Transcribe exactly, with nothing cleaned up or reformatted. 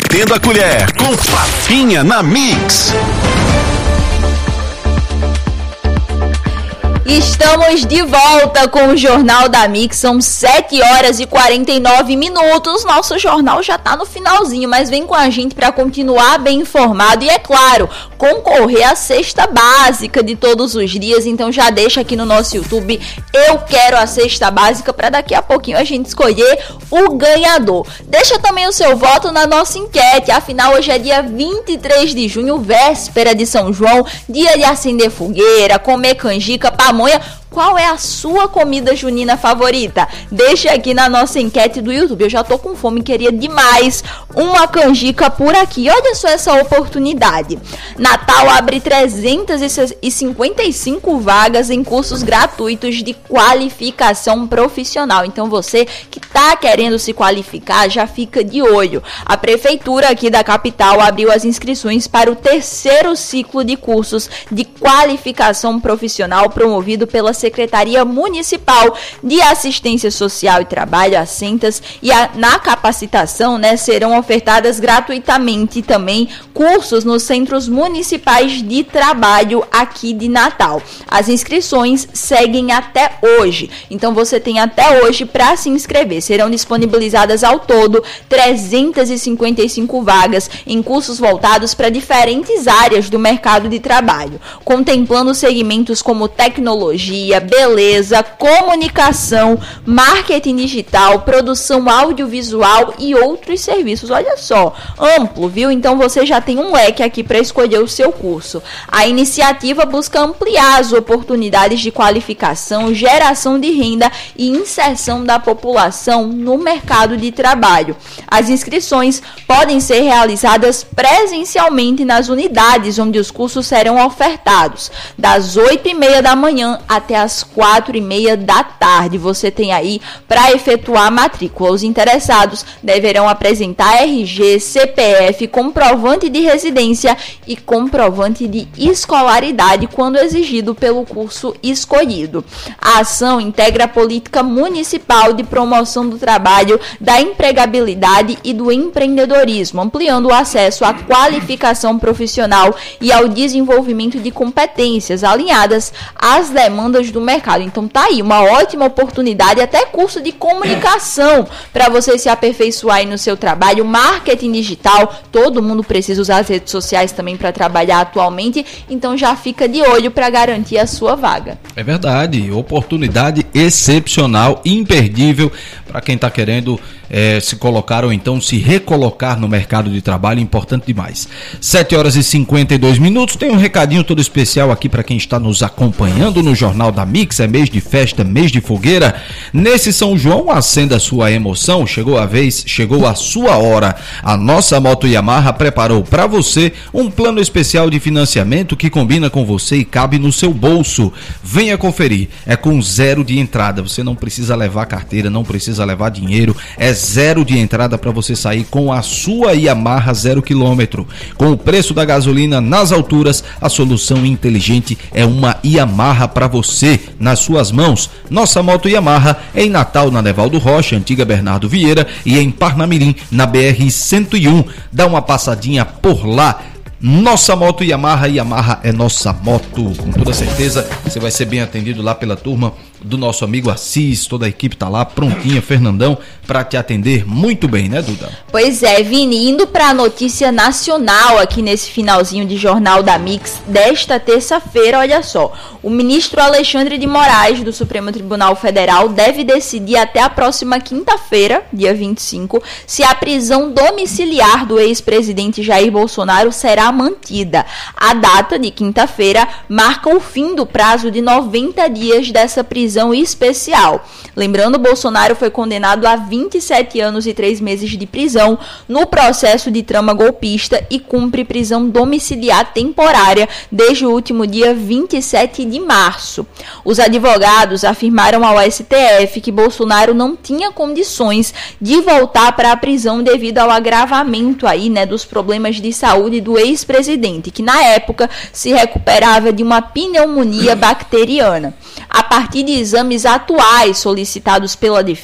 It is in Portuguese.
Metendo a colher com Papinha na Mix. Estamos de volta com o Jornal da Mix, são sete horas e quarenta e nove minutos, nosso jornal já está no finalzinho, mas vem com a gente para continuar bem informado e, é claro, concorrer à cesta básica de todos os dias. Então já deixa aqui no nosso YouTube, eu quero a cesta básica, para daqui a pouquinho a gente escolher o ganhador. Deixa também o seu voto na nossa enquete, afinal hoje é dia vinte e três de junho, véspera de São João, dia de acender fogueira, comer canjica, pamonha. Qual é a sua comida junina favorita? Deixa aqui na nossa enquete do YouTube. Eu já tô com fome, queria demais uma canjica por aqui. Olha só essa oportunidade. Natal abre trezentas e cinquenta e cinco vagas em cursos gratuitos de qualificação profissional. Então você que tá querendo se qualificar, já fica de olho. A prefeitura aqui da capital abriu as inscrições para o terceiro ciclo de cursos de qualificação profissional promovido pela Secretaria Municipal de Assistência Social e Trabalho, a Sentas, e a, na capacitação, né, serão ofertadas gratuitamente também cursos nos centros municipais de trabalho aqui de Natal. As inscrições seguem até hoje, então você tem até hoje para se inscrever. Serão disponibilizadas ao todo trezentas e cinquenta e cinco vagas em cursos voltados para diferentes áreas do mercado de trabalho, contemplando segmentos como tecnologia, beleza, comunicação, marketing digital, produção audiovisual e outros serviços. Olha só, amplo, viu? Então você já tem um leque aqui para escolher o seu curso. A iniciativa busca ampliar as oportunidades de qualificação, geração de renda e inserção da população no mercado de trabalho. As inscrições podem ser realizadas presencialmente nas unidades onde os cursos serão ofertados, das oito e meia da manhã até às quatro e meia da tarde. Você tem aí para efetuar a matrícula. Os interessados deverão apresentar R G, C P F, comprovante de residência e comprovante de escolaridade quando exigido pelo curso escolhido. A ação integra a política municipal de promoção do trabalho, da empregabilidade e do empreendedorismo, ampliando o acesso à qualificação profissional e ao desenvolvimento de competências alinhadas às demandas do mercado. Então tá aí uma ótima oportunidade, até curso de comunicação para você se aperfeiçoar aí no seu trabalho, marketing digital, todo mundo precisa usar as redes sociais também para trabalhar atualmente, então já fica de olho para garantir a sua vaga. É verdade, oportunidade excepcional, imperdível para quem está querendo é, se colocar ou então se recolocar no mercado de trabalho, importante demais. sete horas e cinquenta e dois minutos, tem um recadinho todo especial aqui para quem está nos acompanhando no Jornal da Mix. É mês de festa, mês de fogueira. Nesse São João, acenda a sua emoção. Chegou a vez, chegou a sua hora. A nossa Moto Yamaha preparou para você um plano especial de financiamento que combina com você e cabe no seu bolso. Venha conferir. É com zero de entrada. Você não precisa levar carteira, não precisa levar dinheiro. É zero de entrada para você sair com a sua Yamaha zero quilômetro. Com o preço da gasolina nas alturas, a solução inteligente é uma Yamaha para você, nas suas mãos. Nossa Moto Yamaha é em Natal, na Nevaldo Rocha, antiga Bernardo Vieira, e em Parnamirim, na B R cento e um. Dá uma passadinha por lá. Nossa Moto Yamaha, Yamaha é nossa moto. Com toda certeza você vai ser bem atendido lá pela turma do nosso amigo Assis. Toda a equipe tá lá prontinha, Fernandão, para te atender muito bem, né, Duda? Pois é, Vini, indo para a notícia nacional aqui nesse finalzinho de Jornal da Mix desta terça-feira, olha só. O ministro Alexandre de Moraes, do Supremo Tribunal Federal, deve decidir até a próxima quinta-feira, dia vinte e cinco, se a prisão domiciliar do ex-presidente Jair Bolsonaro será mantida. A data de quinta-feira marca o fim do prazo de noventa dias dessa prisão especial. Lembrando, Bolsonaro foi condenado a vinte e sete anos e três meses de prisão no processo de trama golpista e cumpre prisão domiciliar temporária desde o último dia vinte e sete de março. Os advogados afirmaram ao S T F que Bolsonaro não tinha condições de voltar para a prisão devido ao agravamento aí, né, dos problemas de saúde do ex-presidente, que na época se recuperava de uma pneumonia bacteriana. A partir de exames atuais solicitados pela defesa,